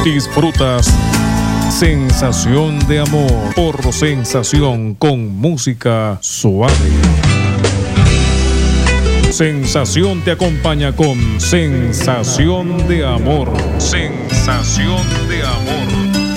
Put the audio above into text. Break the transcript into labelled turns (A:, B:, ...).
A: Disfrutas Sensación de Amor por Sensación con música suave. Sensación te acompaña con Sensación de Amor. Sensación de Amor.